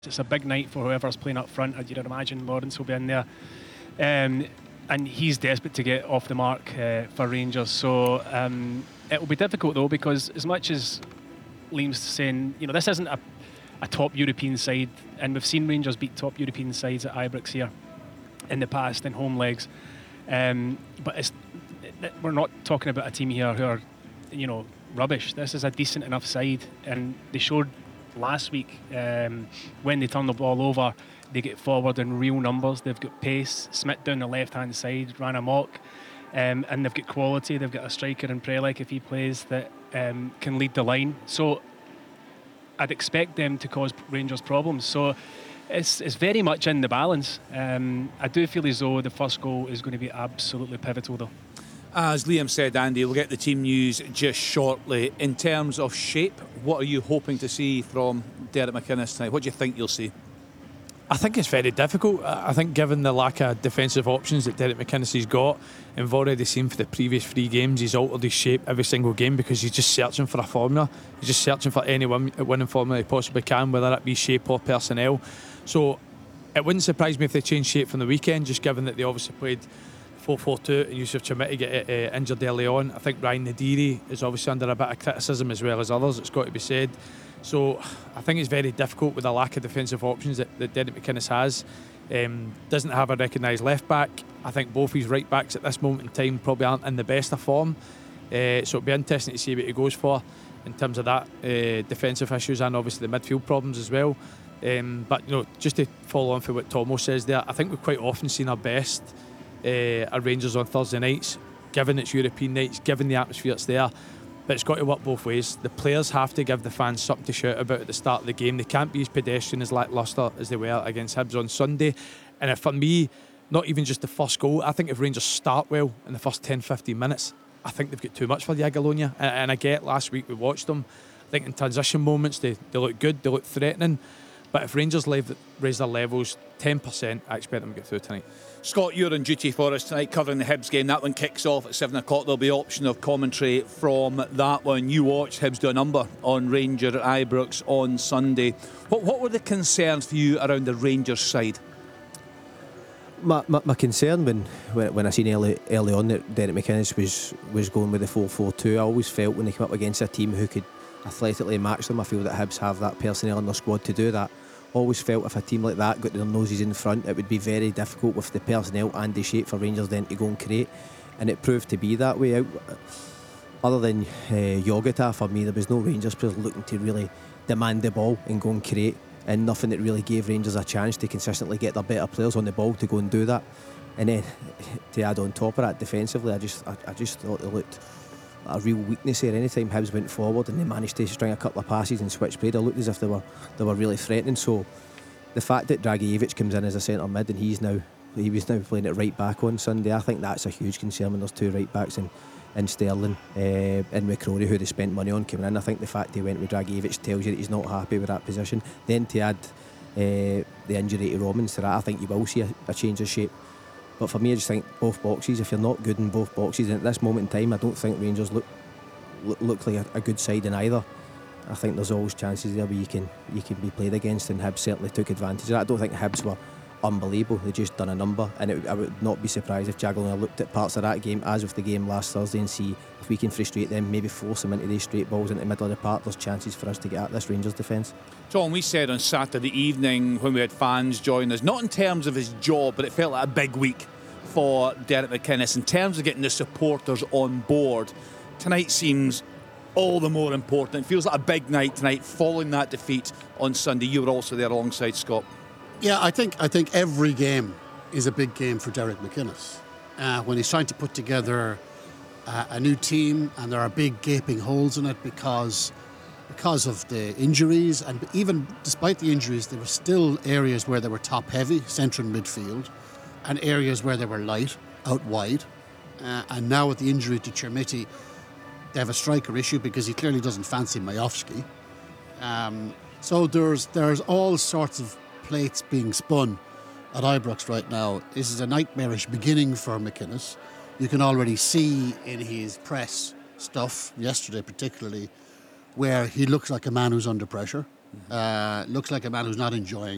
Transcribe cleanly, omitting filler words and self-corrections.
It's a big night for whoever's playing up front. You'd imagine Lawrence will be in there. And he's desperate to get off the mark for Rangers. So it will be difficult, though, because as much as Liam's saying, this isn't a top European side, and we've seen Rangers beat top European sides at Ibrox here in the past in home legs. But we're not talking about a team here who are, rubbish. This is a decent enough side, and they showed last week when they turn the ball over, they get forward in real numbers. They've got pace. Smith down the left hand side ran amok, and they've got quality. They've got a striker in Prelec if he plays that can lead the line. So I'd expect them to cause Rangers problems. So it's very much in the balance. I do feel as though the first goal is going to be absolutely pivotal, though. As Liam said, Andy, we'll get the team news just shortly. In terms of shape, what are you hoping to see from Derek McInnes tonight? What do you think you'll see? I think it's very difficult. I think given the lack of defensive options that Derek McInnes has got, and we've already seen for the previous 3 games, he's altered his shape every single game because he's just searching for a formula. He's just searching for any winning formula he possibly can, whether that be shape or personnel. So it wouldn't surprise me if they change shape from the weekend, just given that they obviously played 4-4-2 and Yusuf Chamiti get injured early on. I think Ryan Nadiri is obviously under a bit of criticism as well as others, it's got to be said. So I think it's very difficult with the lack of defensive options that Derek McInnes has. Doesn't have a recognised left back. I think both his right backs at this moment in time probably aren't in the best of form. So it'll be interesting to see what he goes for in terms of that defensive issues and obviously the midfield problems as well. But just to follow on for what Tomo says there, I think we've quite often seen our best at Rangers on Thursday nights, given it's European nights, given the atmosphere that's there. But it's got to work both ways. The players have to give the fans something to shout about at the start of the game. They can't be as pedestrian, as lacklustre as they were against Hibs on Sunday. And for me, not even just the first goal, I think if Rangers start well in the first 10-15 minutes, I think they've got too much for Jagiellonia. And I get last week we watched them, I think in transition moments they look good, they look threatening. But if Rangers raise their levels 10%, I expect them to get through tonight. Scott, you're on duty for us tonight covering the Hibs game. That one kicks off at 7 o'clock. There'll be option of commentary from that one. You watched Hibs do a number on Rangers at Ibrox on Sunday. What were the concerns for you around the Rangers side? My concern when I seen early on that Derek McInnes was going with the 4-4-2, I always felt when they come up against a team who could athletically match them, I feel that Hibs have that personnel in their squad to do that. Always felt if a team like that got their noses in front, it would be very difficult with the personnel and the shape for Rangers then to go and create, and it proved to be that way. Other than Yogata, for me there was no Rangers players looking to really demand the ball and go and create, and nothing that really gave Rangers a chance to consistently get their better players on the ball to go and do that. And then to add on top of that, defensively I just thought they looked a real weakness here. Anytime Hibs went forward and they managed to string a couple of passes and switch play, they looked as if they were really threatening. So the fact that Dragicevic comes in as a centre mid and he was now playing at right back on Sunday, I think that's a huge concern when there's 2 right backs in Sterling and McCrory, who they spent money on coming in. I think the fact he went with Dragicevic tells you that he's not happy with that position. Then to add the injury to Romans to that, I think you will see a change of shape. But for me, I just think both boxes, if you're not good in both boxes, and at this moment in time I don't think Rangers look like a good side in either. I think there's always chances there where you can be played against, and Hibs certainly took advantage of that. I don't think Hibs were unbelievable, they just done a number, and I would not be surprised if Jagiellonia looked at parts of that game as with the game last Thursday and see if we can frustrate them, maybe force them into these straight balls into the middle of the park. There's chances for us to get at this Rangers defence. Tom, we said on Saturday evening when we had fans join us, not in terms of his job, but it felt like a big week for Derek McInnes in terms of getting the supporters on board. Tonight seems all the more important. It feels like a big night tonight following that defeat on Sunday. You were also there alongside Scott. Yeah, I think every game is a big game for Derek McInnes. When he's trying to put together a new team and there are big gaping holes in it because of the injuries, and even despite the injuries there were still areas where they were top heavy, central midfield, and areas where they were light, out wide. And now with the injury to Chermiti, they have a striker issue because he clearly doesn't fancy Majowski. So there's all sorts of plates being spun at Ibrox right now. This is a nightmarish beginning for McInnes. You can already see in his press stuff, yesterday particularly, where he looks like a man who's under pressure, looks like a man who's not enjoying